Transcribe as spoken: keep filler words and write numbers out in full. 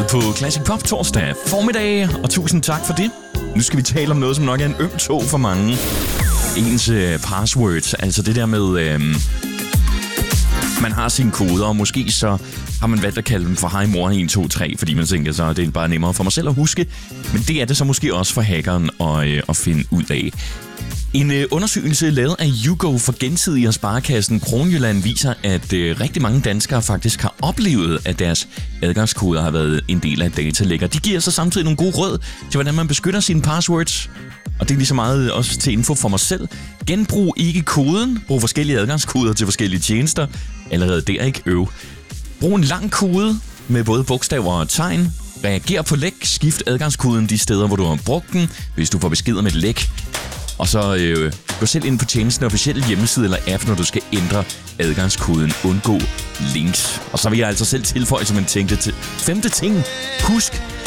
på Classic Pop torsdag formiddag, og tusind tak for det. Nu skal vi tale om noget, som nok er en øm tå for mange. Ens øh, passwords, altså det der med, øh, man har sine koder, og måske så har man valgt at kalde dem for hej mor et to tre, fordi man tænker så, det er bare nemmere for mig selv at huske. Men det er det så måske også for hackeren at, øh, at finde ud af. En øh, undersøgelse lavet af YouGo for Gensidige og Sparekassen Kronjylland viser, at øh, rigtig mange danskere faktisk har oplevet, at deres adgangskoder har været en del af et datalækker. De giver så samtidig nogle gode råd til, hvordan man beskytter sine passwords. Og det er lige så meget også til info for mig selv. Genbrug ikke koden. Brug forskellige adgangskoder til forskellige tjenester. Allerede der ikke øv. Brug en lang kode med både bogstaver og tegn. Reager på læk. Skift adgangskoden de steder, hvor du har brugt den, hvis du får besked om et læk. Og så øh, gå selv ind på tjenestens officielle hjemmeside eller app, når du skal ændre adgangskoden. Undgå links. Og så vil jeg altså selv tilføje, som en tænkte til femte ting. Husk,